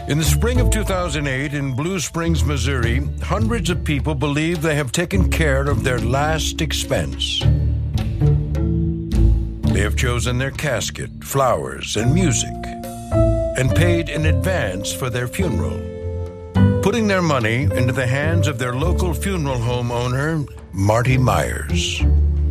In the spring of 2008 in Blue Springs, Missouri, hundreds of people believe they have taken care of their last expense. They have chosen their casket, flowers, and music, and paid in advance for their funeral, putting their money into the hands of their local funeral home owner, Marty Myers.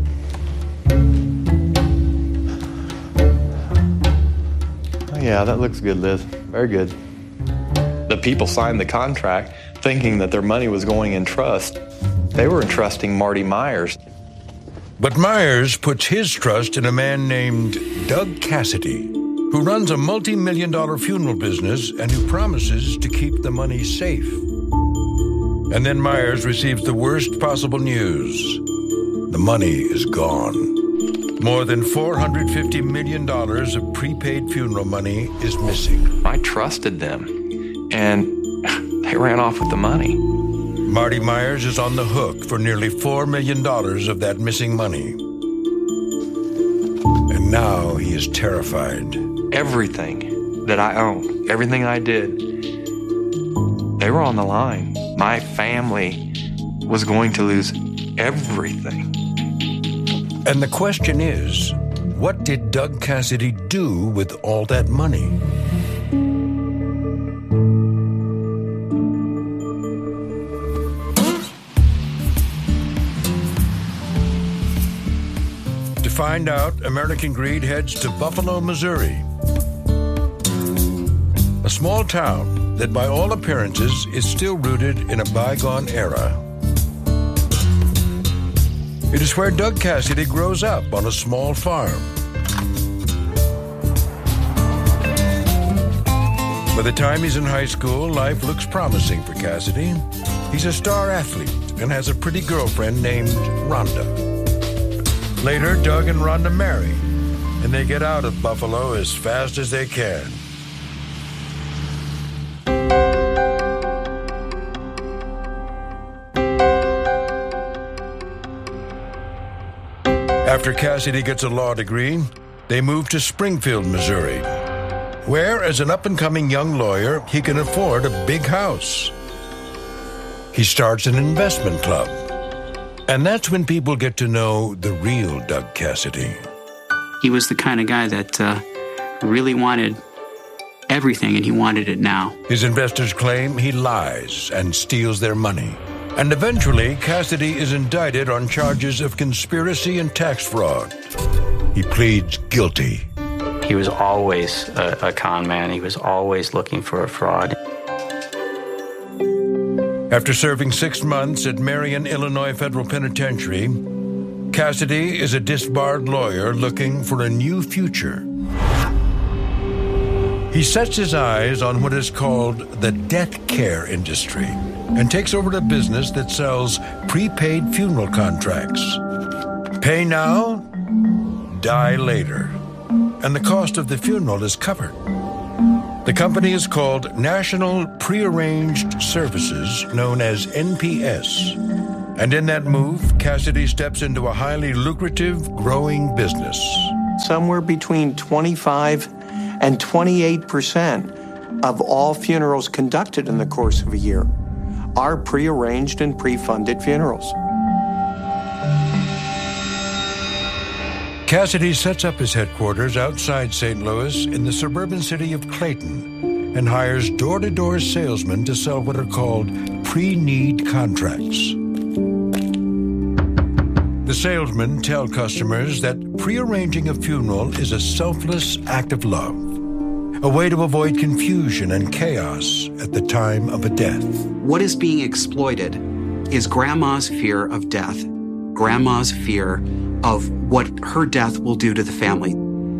Oh, yeah, that looks good, Liz. Very good. The people signed the contract thinking that their money was going in trust. They were entrusting Marty Myers. But Myers puts his trust in a man named Doug Cassidy, who runs a multi-million-dollar funeral business and who promises to keep the money safe. And then Myers receives the worst possible news. The money is gone. More than $450 million of prepaid funeral money is missing. I trusted them, and they ran off with the money. Marty Myers is on the hook for nearly $4 million of that missing money. And now he is terrified. Everything that I owned, everything I did, they were on the line. My family was going to lose everything. And the question is, what did Doug Cassidy do with all that money? To find out, American Greed heads to Buffalo, Missouri, a small town that by all appearances is still rooted in a bygone era. It is where Doug Cassidy grows up on a small farm. By the time he's in high school, life looks promising for Cassidy. He's a star athlete and has a pretty girlfriend named Rhonda. Later, Doug and Rhonda marry, and they get out of Buffalo as fast as they can. After Cassidy gets a law degree, they move to Springfield, Missouri, where, as an up-and-coming young lawyer, he can afford a big house. He starts an investment club, and that's when people get to know the real Doug Cassidy. He was the kind of guy that really wanted everything, and he wanted it now. His investors claim he lies and steals their money. And eventually, Cassidy is indicted on charges of conspiracy and tax fraud. He pleads guilty. He was always a con man. He was always looking for a fraud. After serving 6 months at Marion, Illinois Federal Penitentiary, Cassidy is a disbarred lawyer looking for a new future. He sets his eyes on what is called the death care industry and takes over a business that sells prepaid funeral contracts. Pay now, die later. And the cost of the funeral is covered. The company is called National Prearranged Services, known as NPS. And in that move, Cassidy steps into a highly lucrative, growing business. Somewhere between 25 and 28% of all funerals conducted in the course of a year are prearranged and pre-funded funerals. Cassidy sets up his headquarters outside St. Louis in the suburban city of Clayton and hires door-to-door salesmen to sell what are called pre-need contracts. The salesmen tell customers that prearranging a funeral is a selfless act of love, a way to avoid confusion and chaos at the time of a death. What is being exploited is grandma's fear of death, grandma's fear of what her death will do to the family.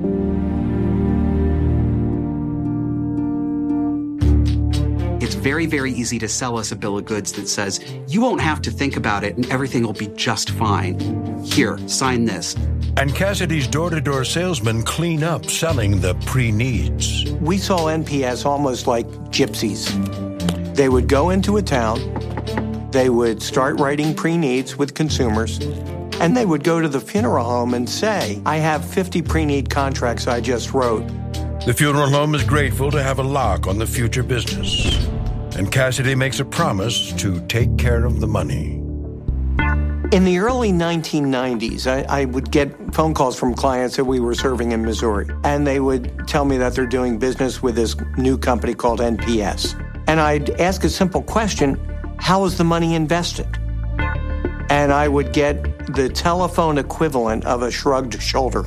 It's very, very easy to sell us a bill of goods that says, you won't have to think about it and everything will be just fine. Here, sign this. And Cassidy's door-to-door salesmen clean up selling the pre-needs. We saw NPS almost like gypsies. They would go into a town, they would start writing pre-needs with consumers, and they would go to the funeral home and say, I have 50 pre-need contracts I just wrote. The funeral home is grateful to have a lock on the future business, and Cassidy makes a promise to take care of the money. In the early 1990s, I would get phone calls from clients that we were serving in Missouri, and they would tell me that they're doing business with this new company called NPS. And I'd ask a simple question, how is the money invested? And I would get the telephone equivalent of a shrugged shoulder.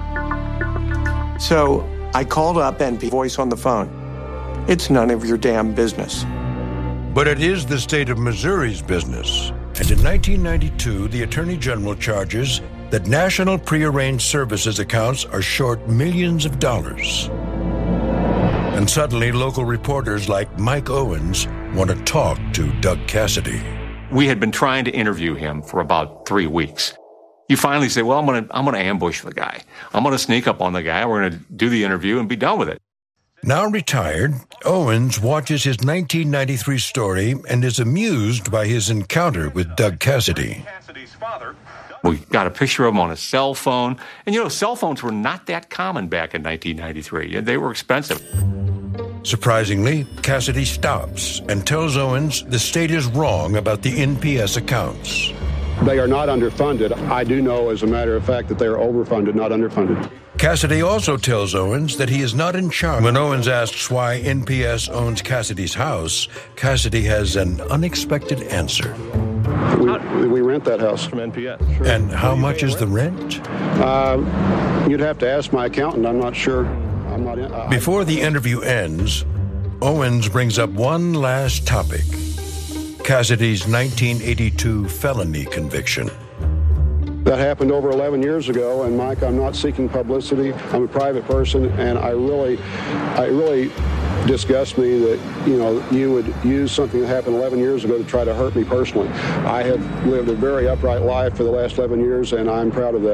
So I called up NPS, voice on the phone. It's none of your damn business. But it is the state of Missouri's business. And in 1992, the Attorney General charges that national prearranged services accounts are short millions of dollars. And suddenly, local reporters like Mike Owens want to talk to Doug Cassidy. We had been trying to interview him for about 3 weeks. You finally say, well, I'm going to ambush the guy. I'm going to sneak up on the guy. We're going to do the interview and be done with it. Now retired, Owens watches his 1993 story and is amused by his encounter with Doug Cassidy. We got a picture of him on a cell phone. And, cell phones were not that common back in 1993. They were expensive. Surprisingly, Cassidy stops and tells Owens the state is wrong about the NPS accounts. They are not underfunded. I do know, as a matter of fact, that they are overfunded, not underfunded. Cassidy also tells Owens that he is not in charge. When Owens asks why NPS owns Cassidy's house, Cassidy has an unexpected answer. We rent that house from NPS. Sure. And how much is the rent? You'd have to ask my accountant. I'm not sure. I'm not in. Before the interview ends, Owens brings up one last topic: Cassidy's 1982 felony conviction. That happened over 11 years ago, and Mike, I'm not seeking publicity. I'm a private person, and I really disgusts me that, you would use something that happened 11 years ago to try to hurt me personally. I have lived a very upright life for the last 11 years, and I'm proud of that.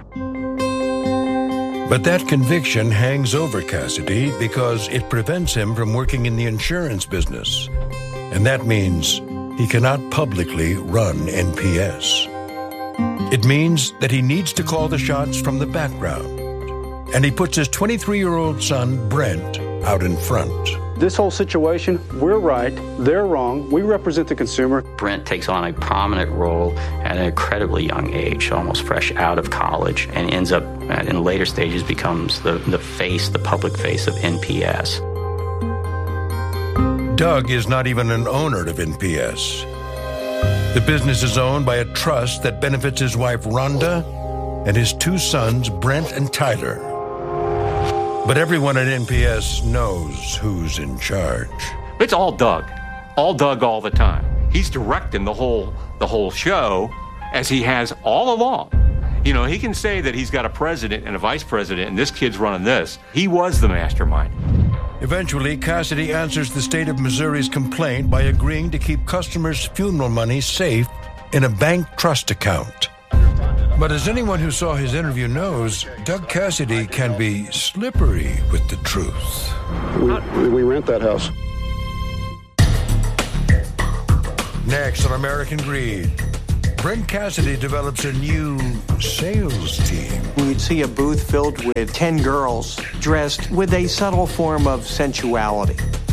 But that conviction hangs over Cassidy because it prevents him from working in the insurance business. And that means he cannot publicly run NPS. It means that he needs to call the shots from the background. And he puts his 23-year-old son, Brent, out in front. This whole situation, we're right, they're wrong, we represent the consumer. Brent takes on a prominent role at an incredibly young age, almost fresh out of college, and ends up, in later stages, becomes the public face of NPS. Doug is not even an owner of NPS. The business is owned by a trust that benefits his wife, Rhonda, and his two sons, Brent and Tyler. But everyone at NPS knows who's in charge. It's all Doug all the time. He's directing the whole show, as he has all along. He can say that he's got a president and a vice president, and this kid's running this. He was the mastermind. Eventually, Cassidy answers the state of Missouri's complaint by agreeing to keep customers' funeral money safe in a bank trust account. But as anyone who saw his interview knows, Doug Cassidy can be slippery with the truth. We rent that house. Next on American Greed, Brent Cassidy develops a new sales team. You'd see a booth filled with 10 girls dressed with a subtle form of sensuality.